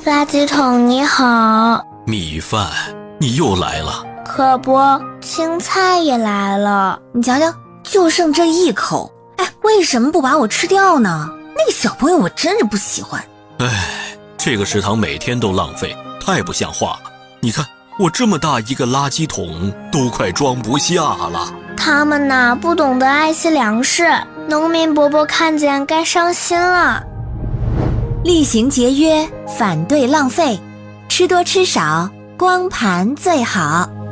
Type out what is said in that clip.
垃圾桶你好。 米饭，你又来了。 可不，青菜也来了。 你瞧瞧，就剩这一口。哎，为什么不把我吃掉呢？那个小朋友我真是不喜欢。 哎，这个食堂每天都浪费，太不像话了。你看，我这么大一个垃圾桶都快装不下了。 他们呐，不懂得爱惜粮食，农民伯伯看见该伤心了。 厉行节约，反对浪费，吃多吃少，光盘最好。